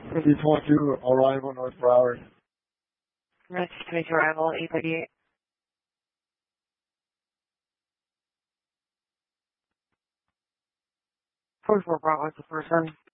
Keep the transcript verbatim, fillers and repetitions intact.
fifty point two, arrival North Broward. Next to arrival, eight thirty-eight. forty-four Bravo, what's the first one?